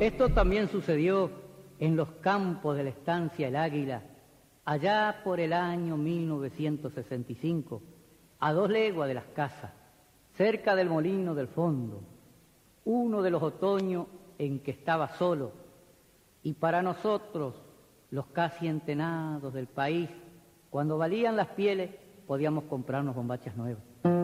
Esto también sucedió en los campos de la estancia El Águila, allá por el año 1965, a 2 leguas de las casas, cerca del molino del fondo, uno de los otoños en que estaba solo, y para nosotros, los casi entenados del país, cuando valían las pieles, podíamos comprarnos bombachas nuevas.